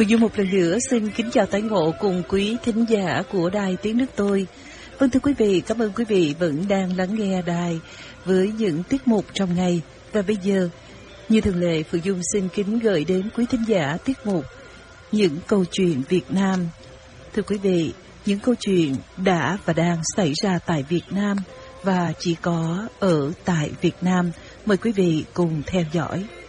Phương Dung một lần nữa xin kính chào tái ngộ cùng quý thính giả của Đài Tiếng Nước Tôi. Vâng thưa quý vị, cảm ơn quý vị vẫn đang lắng nghe đài với những tiết mục trong ngày. Và bây giờ, như thường lệ, Phương Dung xin kính gửi đến quý thính giả tiết mục Những câu chuyện Việt Nam. Thưa quý vị, những câu chuyện đã và đang xảy ra tại Việt Nam và chỉ có ở tại Việt Nam. Mời quý vị cùng theo dõi.